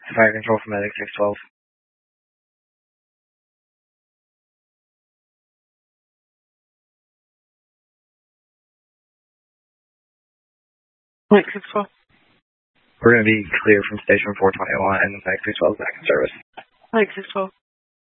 Fire control for medic 612. Medic 612. We're going to be clear from station 421 and medic 612 is back in service. Medic 612.